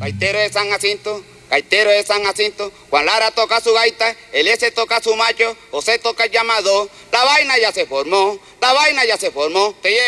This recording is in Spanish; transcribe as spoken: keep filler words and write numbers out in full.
Gaitero de San Jacinto, gaitero de San Jacinto, Juan Lara toca su gaita, Eliezer toca su macho, José toca el llamado, la vaina ya se formó, la vaina ya se formó, te lleve